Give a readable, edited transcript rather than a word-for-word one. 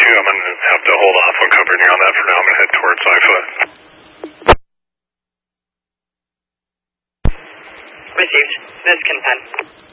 2, I'm going to have to hold off on covering you on that for now. I'm going to head towards IFA. Received. This can 10.